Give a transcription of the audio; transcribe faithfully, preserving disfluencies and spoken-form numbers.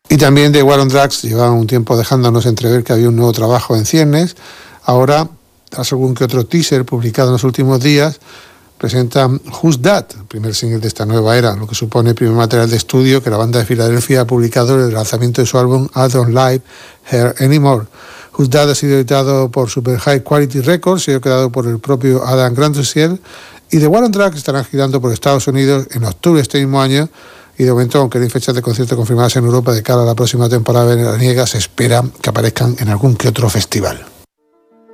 Y también The War on Drugs llevaba un tiempo dejándonos entrever que había un nuevo trabajo en ciernes. Ahora, tras algún que otro teaser publicado en los últimos días, presenta Who's That, el primer single de esta nueva era, lo que supone el primer material de estudio que la banda de Filadelfia ha publicado desde el lanzamiento de su álbum I Don't Like Her Anymore. Who's That ha sido editado por Super High Quality Records y ha quedado por el propio Adam Granduciel, y The War on Drugs estarán girando por Estados Unidos en octubre de este mismo año, y de momento, aunque no hay fechas de concierto confirmadas en Europa de cara a la próxima temporada veraniega, se espera que aparezcan en algún que otro festival.